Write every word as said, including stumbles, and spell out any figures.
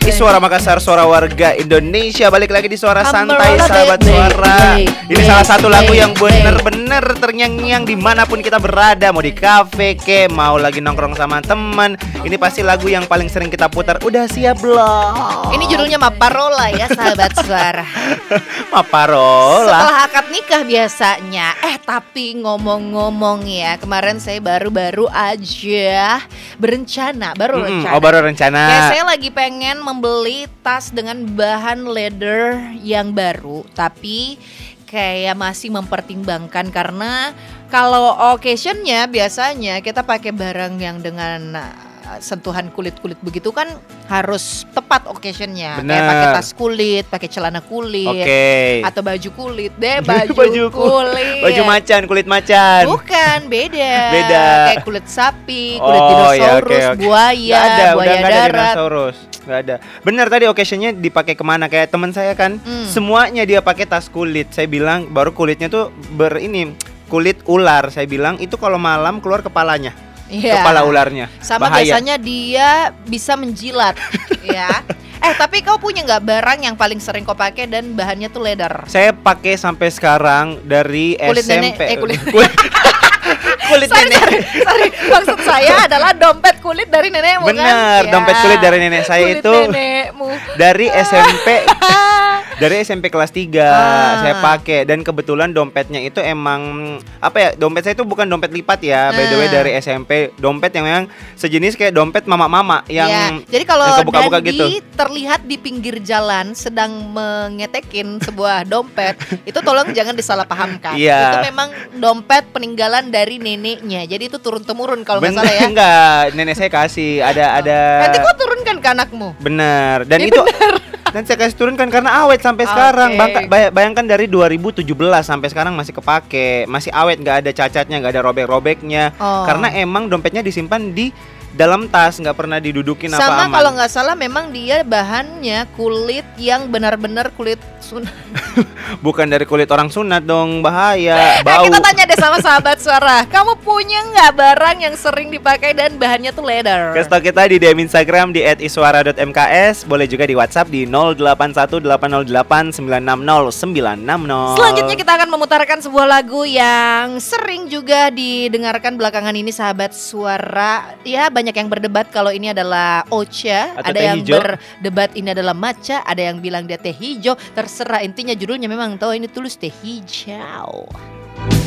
R I Suara Makassar, suara warga Indonesia. Balik lagi di Suara Santai, sahabat suara. Ini salah satu lagu yang bener-bener terngiang-ngiang dimanapun kita berada. Mau di kafe ke, mau lagi nongkrong sama teman. Ini pasti lagu yang paling sering kita putar. Udah siap belum? Ini judulnya Maparola ya, sahabat suara. Maparola. Setelah akad nikah biasanya. Eh tapi ngomong-ngomong ya, kemarin saya baru-baru aja berencana, baru Mm-mm. rencana. Oh baru rencana. Kayak saya lagi pengen membeli tas dengan bahan leather yang baru, tapi kayak masih mempertimbangkan karena kalau occasionnya biasanya kita pakai barang yang dengan uh, sentuhan kulit-kulit begitu kan harus tepat occasionnya. Bener. Kayak pakai tas kulit, pakai celana kulit, Oke. atau baju kulit deh, baju, Baju ku- kulit. Baju macan, kulit macan. Bukan, beda. Beda. Kayak kulit sapi, kulit Oh, dinosaurus, ya, oke, oke. buaya, Nggak ada, buaya udah nggak ada darat. dinosaurus. Nggak ada. Bener tadi occasionnya dipakai kemana? Kayak teman saya kan, Hmm. semuanya dia pakai tas kulit. Saya bilang baru kulitnya tuh ber ini kulit ular. Saya bilang itu kalau malam keluar kepalanya, Iya. kepala ularnya. Sama Bahaya. biasanya dia bisa menjilat, ya. Eh tapi kau punya nggak barang yang paling sering kau pakai dan bahannya tuh leather? Saya pakai sampai sekarang dari Kulit S M P. nenek, eh, kulit- kulit sorry, nenek. sorry, sorry. Maksud saya adalah dompet kulit dari nenekmu kan? Bener, Ya. dompet kulit dari nenek saya Kulit itu nenekmu. dari S M P. Dari S M P kelas tiga Ah. saya pakai dan kebetulan dompetnya itu emang apa ya? Dompet saya itu bukan dompet lipat ya. By the way Ah. dari S M P, dompet yang memang sejenis kayak dompet mama-mama yang Ya, jadi kalau yang kebuka-buka Dandi gitu. terlihat di pinggir jalan sedang mengetekin sebuah dompet, itu tolong jangan disalahpahamkan. Iya. Itu memang dompet peninggalan dari neneknya. Jadi itu turun temurun kalau nggak Bener salah ya. enggak, nenek saya kasih ada ada Nanti kau turunkan ke anakmu. bener dan Ini itu dan saya kasih turunkan karena awet sampai Oke. sekarang. Bangka- bay- bayangkan dari dua ribu tujuh belas sampai sekarang masih kepake, masih awet, nggak ada cacatnya, nggak ada robek-robeknya. Oh. Karena emang dompetnya disimpan di dalam tas, nggak pernah didudukin apa Sama aman. kalau nggak salah memang dia bahannya kulit yang benar-benar kulit sunat. Bukan dari kulit orang sunat dong, bahaya, Nah, bau. kita tanya deh sama sahabat suara, kamu punya nggak barang yang sering dipakai dan bahannya tuh leather? Kasih tau kita di D M Instagram di et iswara dot m k s. Boleh juga di WhatsApp di nol delapan satu delapan nol delapan sembilan enam nol sembilan enam nol. Selanjutnya kita akan memutarkan sebuah lagu yang sering juga didengarkan belakangan ini sahabat suara. Ya banyak yang berdebat kalau ini adalah Ocha, Atau ada teh yang hijau. berdebat ini adalah matcha, ada yang bilang dia teh hijau. Terserah, intinya judulnya memang tahu ini tulis teh hijau.